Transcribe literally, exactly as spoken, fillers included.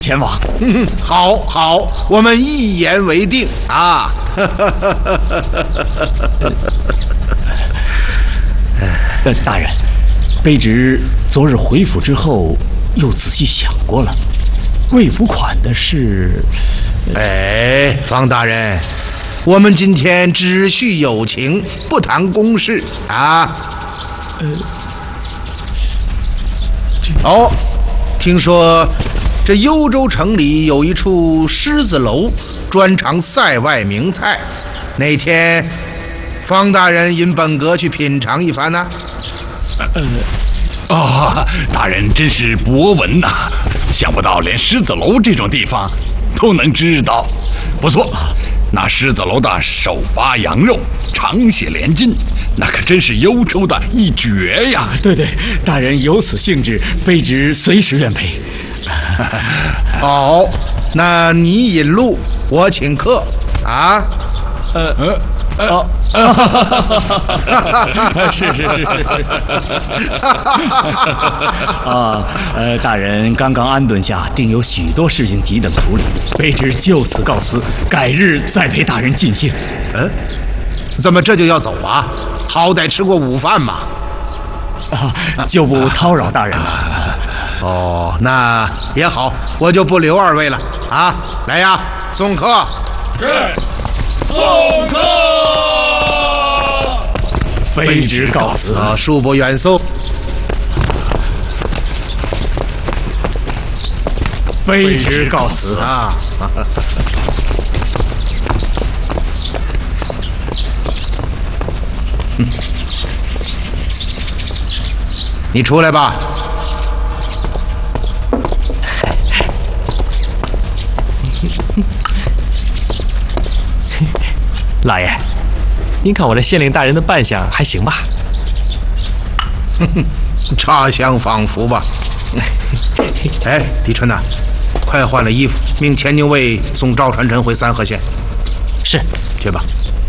前往。 嗯，好，好，我们一言为定啊！ 呃，大人，卑职昨日回府之后，又仔细想过了，未付款的事。 哎，方大人，我们今天只叙友情，不谈公事啊。呃，哦，听说这幽州城里有一处狮子楼，专长塞外名菜，哪天方大人引本阁去品尝一番呢？ 呃，哦，大人真是博闻呐、啊！想不到连狮子楼这种地方都能知道，不错。那狮子楼的手扒羊肉、长血连筋，那可真是幽州的一绝呀！ 对对，大人有此兴致，卑职随时愿陪。 好，那你引路，我请客啊！ 呃呃。哦，是是是啊，呃，大人刚刚安顿下，定有许多事情急等处理，卑职就此告辞，改日再陪大人尽兴。 嗯，怎么这就要走啊？好歹吃过午饭嘛。 啊，就不叨扰大人了。 哦，那也好，我就不留二位了啊！来呀，送客。 是。送客， 卑职告辞， 啊，恕不远送。 卑职告辞啊！你出来吧。 老爷，您看我这县令大人的扮相还行吧？ 差相仿佛吧。哎，狄春呐，快换了衣服，命钱宁卫送赵传臣回三河县。 是， 去吧。